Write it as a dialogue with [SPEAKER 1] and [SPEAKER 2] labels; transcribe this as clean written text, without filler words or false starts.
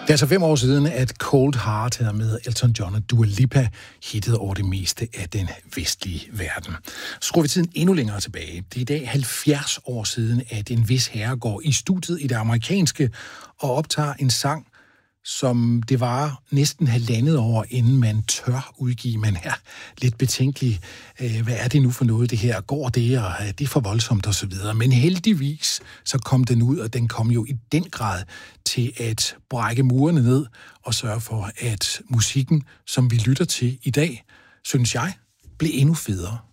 [SPEAKER 1] Det er altså 5 år siden, at Cold Heart her med Elton John og Dua Lipa hittede over det meste af den vestlige verden. Så skruer vi tiden endnu længere tilbage. Det er i dag 70 år siden, at en vis herre går i studiet i det amerikanske og optager en sang, som det var næsten 1,5 år, inden man tør udgive. Man er lidt betænkelig. Hvad er det nu for noget, det her? Går det, og er det for voldsomt og så videre? Men heldigvis så kom den ud, og den kom jo i den grad til at brække murene ned og sørge for, at musikken, som vi lytter til i dag, synes jeg, blev endnu federe.